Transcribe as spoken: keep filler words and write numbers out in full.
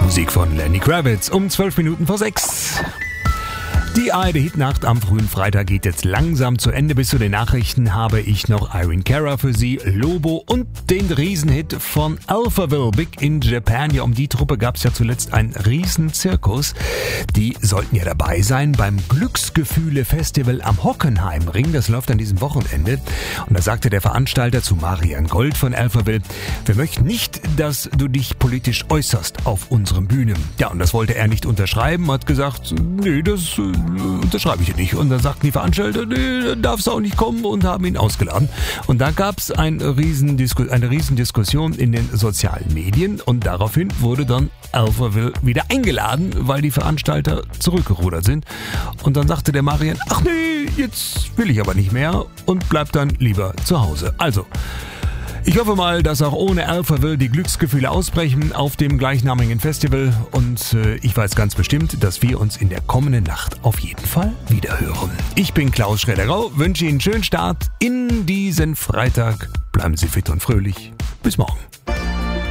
Musik von Lenny Kravitz um zwölf Minuten vor sechs. Die A R D-Hitnacht am frühen Freitag geht jetzt langsam zu Ende. Bis zu den Nachrichten habe ich noch Irene Cara für Sie, Lobo und den Riesenhit von Alphaville, Big in Japan. Ja, um die Truppe gab es ja zuletzt einen Riesenzirkus. Die sollten ja dabei sein beim Glücksgefühle-Festival am Hockenheimring. Das läuft an diesem Wochenende. Und da sagte der Veranstalter zu Marian Gold von Alphaville: Wir möchten nicht, dass du dich politisch äußerst auf unseren Bühnen. Ja, und das wollte er nicht unterschreiben, hat gesagt, nee, das unterschreibe ich nicht. Und dann sagten die Veranstalter, nee, dann darfst du auch nicht kommen, und haben ihn ausgeladen. Und da gab es ein Riesendisku- eine Riesendiskussion in den sozialen Medien, und daraufhin wurde dann Alphaville wieder eingeladen, weil die Veranstalter zurückgerudert sind. Und dann sagte der Marian, ach nee, jetzt will ich aber nicht mehr, und bleibt dann lieber zu Hause. Also, ich hoffe mal, dass auch ohne Alphaville die Glücksgefühle ausbrechen auf dem gleichnamigen Festival, und äh, ich weiß ganz bestimmt, dass wir uns in der kommenden Nacht auf jeden Fall wiederhören. Ich bin Klaus Schroeder-Rau, wünsche Ihnen einen schönen Start in diesen Freitag. Bleiben Sie fit und fröhlich. Bis morgen.